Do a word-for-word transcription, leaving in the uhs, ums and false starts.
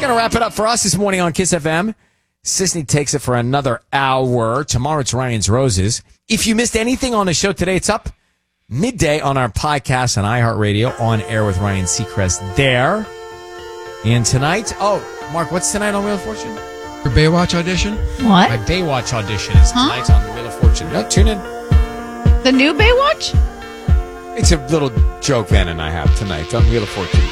Gonna wrap it up for us this morning on Kiss F M. Sisney takes it for another hour. Tomorrow it's Ryan's Roses. If you missed anything on the show today, it's up midday on our podcast on iHeartRadio, On Air with Ryan Seacrest there. And tonight, oh, Mark, what's tonight on Wheel of Fortune? Your Baywatch audition? What? My Baywatch audition is Huh? tonight on Wheel of Fortune. No, tune in. The new Baywatch? It's a little joke Van and I have tonight on Wheel of Fortune.